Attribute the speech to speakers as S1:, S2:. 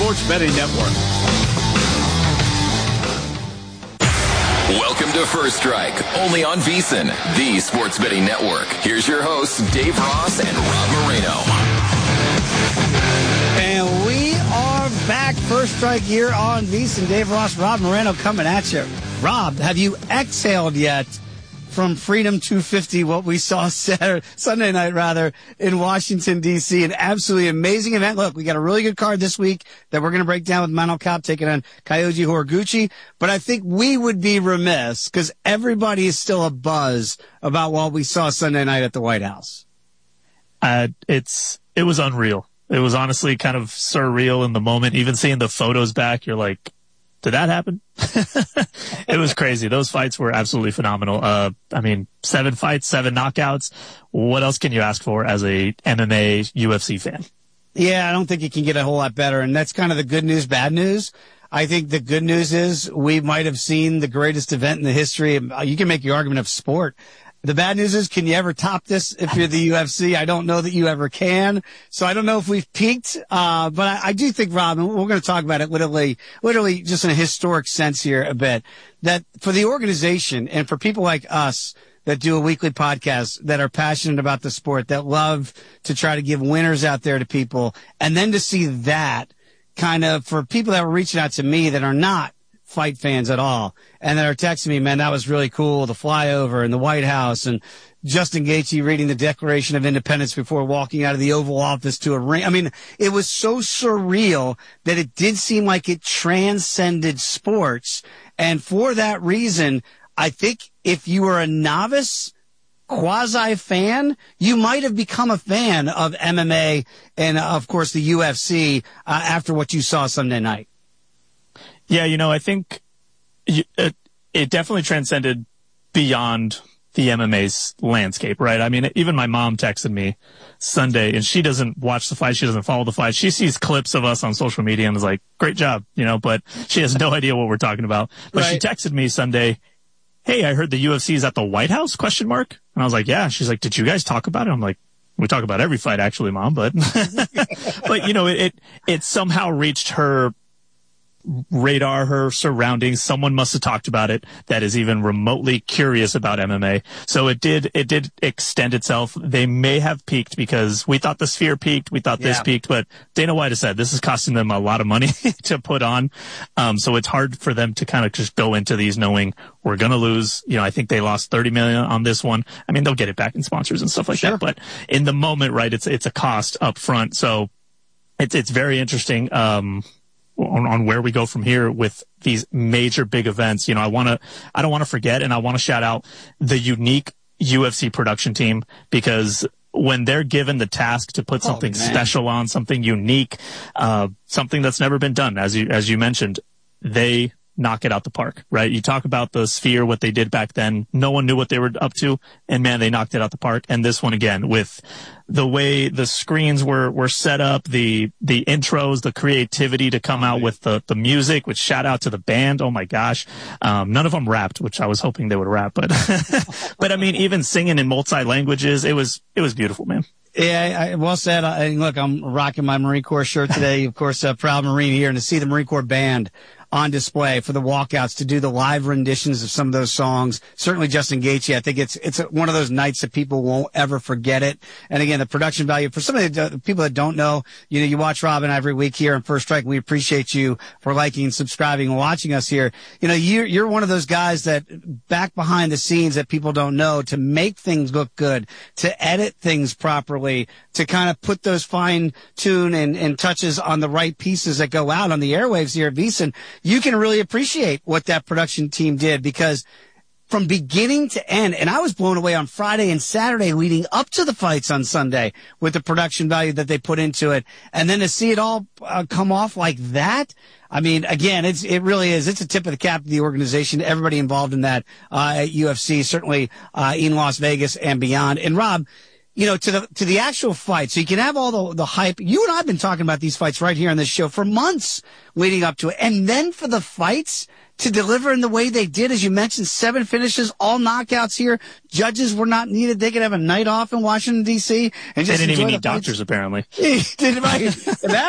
S1: Sports Betting Network.
S2: Welcome to First Strike, only on VSiN, the Sports Betting Network. Here's your hosts, Dave Ross and Rob Moreno.
S3: And we are back. First Strike here on VSiN. Dave Ross, Rob Moreno coming at you. Rob, have you exhaled yet from Freedom 250, what we saw Sunday night in Washington, D.C.? An absolutely amazing event. Look, we got a really good card this week that we're going to break down with Mano Cop taking on Kyoji Horiguchi. But I think we would be remiss because everybody is still abuzz about what we saw Sunday night at the White House.
S4: It was unreal. It was honestly kind of surreal in the moment. Even seeing the photos back, you're like, did that happen? It was crazy. Those fights were absolutely phenomenal. 7 fights, 7 knockouts. What else can you ask for as a MMA UFC fan?
S3: Yeah, I don't think it can get a whole lot better. And that's kind of the good news, bad news. I think the good news is we might have seen the greatest event in the history. You can make your argument of sport. The bad news is, can you ever top this if you're the UFC? I don't know that you ever can. So I don't know if we've peaked. But I do think, Rob, and we're going to talk about it literally just in a historic sense here a bit, that for the organization and for people like us that do a weekly podcast, that are passionate about the sport, that love to try to give winners out there to people, and then to see that kind of for people that were reaching out to me that are not fight fans at all, and that are texting me, man, that was really cool, the flyover in the White House, and Justin Gaethje reading the Declaration of Independence before walking out of the Oval Office to a ring. I mean, it was so surreal that it did seem like it transcended sports. And for that reason, I think if you were a novice quasi fan, you might have become a fan of MMA and, of course, the UFC after what you saw Sunday night.
S4: Yeah, I think it definitely transcended beyond the MMA's landscape, right? I mean, even my mom texted me Sunday, and she doesn't watch the fight. She doesn't follow the fight. She sees clips of us on social media and is like, great job, but she has no idea what we're talking about. But She texted me Sunday, hey, I heard the UFC is at the White House, ? And I was like, yeah. She's like, did you guys talk about it? I'm like, we talk about every fight, actually, Mom, but, it somehow reached her radar, her surroundings. Someone must have talked about it that is even remotely curious about MMA. So it did extend itself. They may have peaked because we thought the Sphere peaked, we thought this peaked, but Dana White has said this is costing them a lot of money to put on. So it's hard for them to kind of just go into these knowing we're going to lose. I think they lost $30 million on this one. I mean, they'll get it back in sponsors and stuff like that, but in the moment, right, it's a cost up front. So it's very interesting. On where we go from here with these major big events. I don't want to forget, and I want to shout out the unique UFC production team, because when they're given the task to put something special on, something unique, something that's never been done, as you mentioned, they knock it out the park, right? You talk about the Sphere, what they did back then. No one knew what they were up to, and man, they knocked it out the park. And this one again, with the way the screens were set up, the intros, the creativity to come out with the music, which shout out to the band. Oh my gosh. None of them rapped, which I was hoping they would rap, but, but I mean, even singing in multi languages, it was beautiful, man.
S3: Yeah, well said. Look, I'm rocking my Marine Corps shirt today. Of course, proud Marine here, and to see the Marine Corps band on display for the walkouts to do the live renditions of some of those songs. Certainly Justin Gaethje, I think it's one of those nights that people won't ever forget it. And again, the production value for some of the people that don't know, you watch Rob and I every week here on First Strike. We appreciate you for liking, subscribing, and watching us here. You're one of those guys that back behind the scenes that people don't know, to make things look good, to edit things properly, to kind of put those fine tune and touches on the right pieces that go out on the airwaves here at VSiN. You can really appreciate what that production team did, because from beginning to end, and I was blown away on Friday and Saturday leading up to the fights on Sunday with the production value that they put into it. And then to see it all come off like that. I mean, again, it really is. It's a tip of the cap to the organization, everybody involved in that at UFC, certainly in Las Vegas and beyond. And Rob, to the actual fight, so you can have all the hype. You and I have been talking about these fights right here on this show for months leading up to it. And then for the fights to deliver in the way they did, as you mentioned, 7 finishes, all knockouts here. Judges were not needed. They could have a night off in Washington, D.C. and just
S4: they didn't even need
S3: doctors,
S4: apparently.
S3: That